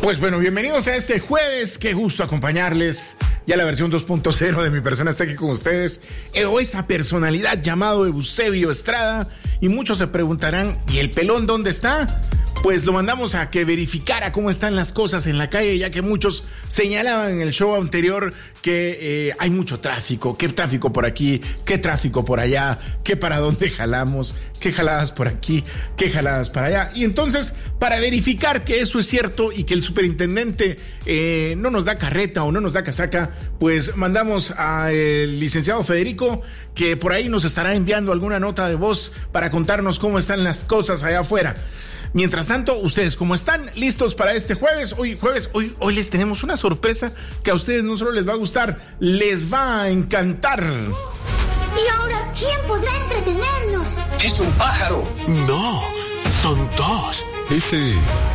Pues bueno, bienvenidos a este jueves, qué gusto acompañarles. Ya la versión 2.0 de mi persona está aquí con ustedes. O esa personalidad llamado Eusebio Estrada. Y muchos se preguntarán, ¿y el pelón dónde está? Pues lo mandamos a que verificara cómo están las cosas en la calle, ya que muchos señalaban en el show anterior que hay mucho tráfico. ¿Qué tráfico por aquí? ¿Qué tráfico por allá? ¿Qué para dónde jalamos? ¿Qué jaladas por aquí? ¿Qué jaladas para allá? Y entonces, para verificar que eso es cierto y que el superintendente no nos da carreta o no nos da casaca, pues mandamos al licenciado Federico, que por ahí nos estará enviando alguna nota de voz para contarnos cómo están las cosas allá afuera. Mientras tanto, ¿ustedes cómo están? ¿Listos para este jueves? Hoy les tenemos una sorpresa que a ustedes no solo les va a gustar, les va a encantar. ¿Y ahora quién podrá entretenernos? ¡Es un pájaro! No, son dos. Ese